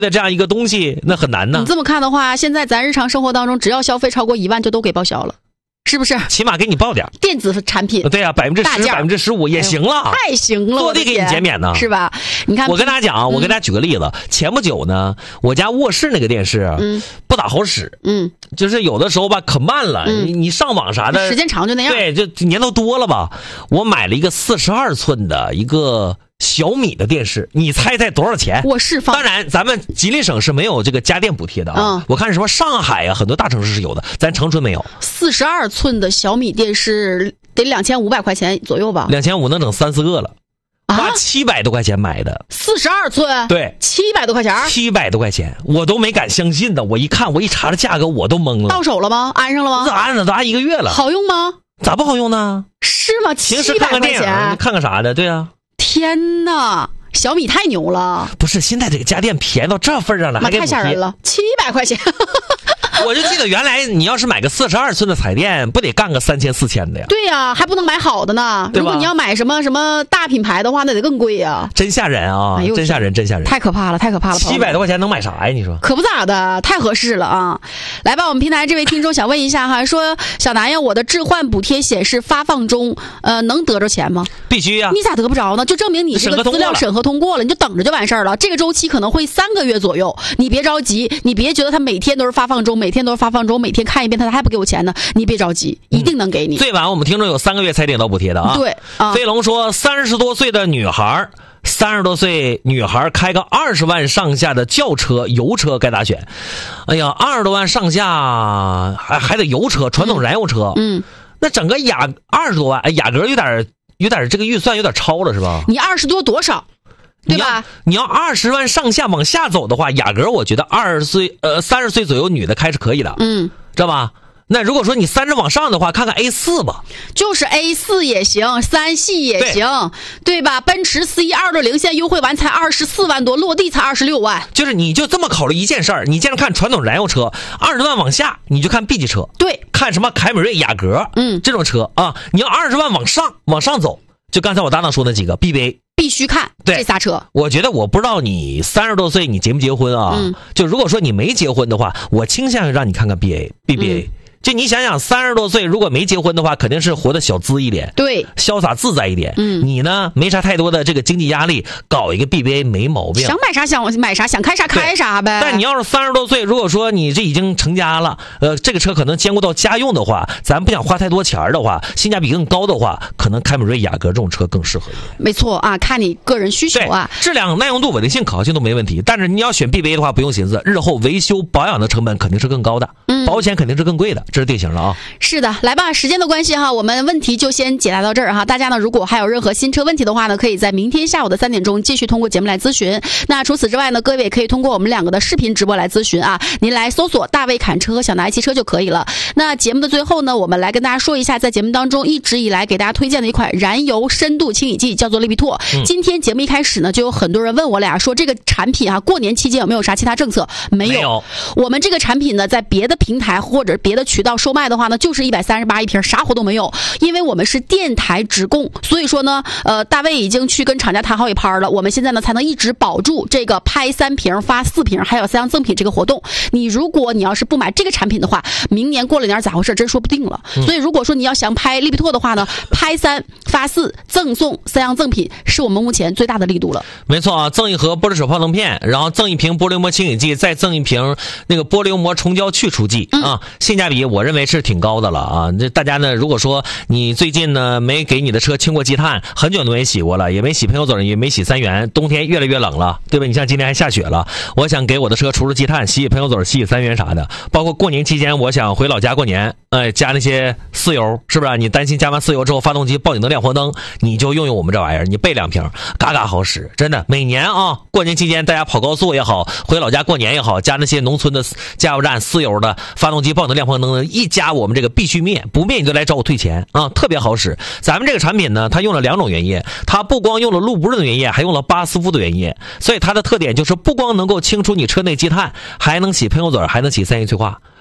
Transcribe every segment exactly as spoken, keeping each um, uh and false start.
的这样一个东西，那很难呢。 你这么看的话，现在咱日常生活当中，只要消费超过一万，就都给报销了。是不是？ 起码给你报点电子产品， 对啊，百分之十、百分之十五也行了， 哎、太行了， 坐地给你减免呢， 是吧？你看， 我跟大家讲、嗯，我跟大家举个例子，前不久呢，我家卧室那个电视，嗯，不大好使，嗯，就是有的时候吧，可慢了，嗯、你你上网啥的， 时间长就那样， 对，就年头多了吧。我买了一个四十二寸的一个小米的电视，你猜猜多少钱？ 卧室方， 当然咱们吉林省是没有这个家电补贴的啊。嗯、我看什么上海啊，很多大城市是有的，咱长春没有。 四十二寸的小米电视得两千五百块钱左右吧？ 两千五能整三四个了，花七百多块钱买的。 四十二寸， 对， 七百多块钱， 七百多块钱，我都没敢相信的。我一看，我一查这价格，我都懵了。 到手了吗？安上了吗？ 这安了，都安一个月了。 好用吗？ 咋不好用呢？ 是吗？ 平时看看电影，看看啥的，对啊。 天哪！小米太牛了， 不是现在这个家电便宜到这份上了，还给补贴， 太吓人了，七百块钱。 我就记得原来你要是买个四十二寸的彩电，不得干个三千四千的呀？ 对呀、啊，还不能买好的呢。如果你要买什么什么大品牌的话，那得更贵呀。 真吓人啊！哎、真吓人，真吓人， 太可怕了，太可怕了！ 七百多块钱能买啥呀？你说可不咋的，太合适了啊！来吧，我们平台这位听众想问一下哈，说小南呀，我的置换补贴显示发放中，呃，能得着钱吗？ 必须呀、啊！ 你咋得不着呢？就证明你这个资料审核通过了，你就等着就完事儿了。这个周期可能会三个月左右，你别着急，你别觉得他每天都是发放中，每天都是发放中，每天看一遍他还不给我钱呢，你别着急，一定能给你。 嗯、最晚我们听众有三个月才领到补贴的啊。 对啊。 飞龙说，三十多岁的女孩，三十多岁女孩开个二十万上下的轿车、油车该咋选？哎呀，二十多万上下还还得油车，传统燃油车。嗯。嗯那整个雅二十多万，哎，雅阁有点有点这个预算有点超了，是吧？ 你二十多多少？对吧？ 你要二十万上下往下走的话，雅阁我觉得二十岁呃三十岁左右女的开是可以的，嗯，知道吧？那如果说你三十往上的话，看看 A 四 吧， 就是 A 四 也行，三系也行， 对, 对吧？奔驰 C 二六零现在优惠完才二十四万多，落地才二十六万。 就是你就这么考虑一件事儿，你接着看传统燃油车，二十万往下你就看 B 级车， 对， 看什么凯美瑞、雅阁，嗯，这种车啊，你要二十万往上往上走，就刚才我搭档说那几个 B B A。 必须看这仨车。 我觉得我不知道你三十多岁你结不结婚啊？嗯、就如果说你没结婚的话，我倾向于让你看看 B A B B A。嗯就你想想，三十多岁如果没结婚的话，肯定是活得小资一点， 对， 潇洒自在一点。嗯，你呢没啥太多的这个经济压力，搞一个 B B A 没毛病。 想买啥想买啥，想开啥开啥呗。 但你要是三十多岁，如果说你这已经成家了，呃，这个车可能兼顾到家用的话，咱不想花太多钱的话，性价比更高的话，可能凯美瑞、雅阁这种车更适合你。 没错啊，看你个人需求啊， 质量、耐用度、稳定性、可靠性都没问题。但是你要选 B B A 的话，不用寻思，日后维修保养的成本肯定是更高的，嗯，保险肯定是更贵的，这是定型了啊。 是的，来吧，时间的关系哈，我们问题就先解答到这儿哈。大家呢，如果还有任何新车问题的话呢，可以在明天下午的三点钟继续通过节目来咨询。那除此之外呢，各位也可以通过我们两个的视频直播来咨询啊。您来搜索大卫侃车和小南汽车就可以了。那节目的最后呢，我们来跟大家说一下，在节目当中一直以来给大家推荐的一款燃油深度清洗剂，叫做利比拓。嗯、今天节目一开始呢，就有很多人问我俩说，这个产品啊，过年期间有没有啥其他政策？没有。没有我们这个产品呢，在别的平台或者别的渠道售卖的话呢，就是一百三十八一瓶，啥活动没有。因为我们是电台直供，所以说呢，呃，大卫已经去跟厂家谈好一拍了，我们现在呢才能一直保住这个拍三瓶发四瓶，还有三样赠品这个活动。你如果你要是不买这个产品的话，明年过了年咋回事真说不定了。嗯、所以如果说你要想拍利比拓的话呢，拍三发四赠送三样赠品是我们目前最大的力度了。 没错啊，赠一盒玻璃手泡腾片，然后赠一瓶玻璃膜清洗剂，再赠一瓶那个玻璃膜冲胶去除剂、嗯、啊，性价比我认为是挺高的了啊。这大家呢，如果说你最近呢没给你的车清过积碳，很久都没洗过了，也没洗喷油嘴，也没洗三元，冬天越来越冷了，对吧？你像今天还下雪了，我想给我的车除除积碳，洗洗喷油嘴，洗洗三元啥的。包括过年期间，我想回老家过年，哎，加那些私油，是不是？你担心加完私油之后发动机报警灯亮黄灯，你就用用我们这玩意儿，你备两瓶，嘎嘎好使，真的。每年啊，过年期间大家跑高速也好，回老家过年也好，加那些农村的加油站私油的发动机报警灯亮黄灯，一加我们这个必须灭，不灭你就来找我退钱啊，特别好使。咱们这个产品呢，它用了两种原液，它不光用了路不润的原液，还用了巴斯夫的原液，所以它的特点就是不光能够清除你车内积碳，还能洗喷油嘴，还能洗三元催化。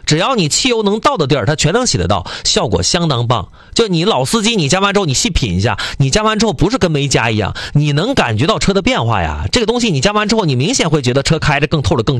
只要你汽油能到的地儿，它全能洗得到，效果相当棒。就你老司机，你加完之后你细品一下，你加完之后不是跟没加一样，你能感觉到车的变化呀。这个东西你加完之后，你明显会觉得车开着更透了更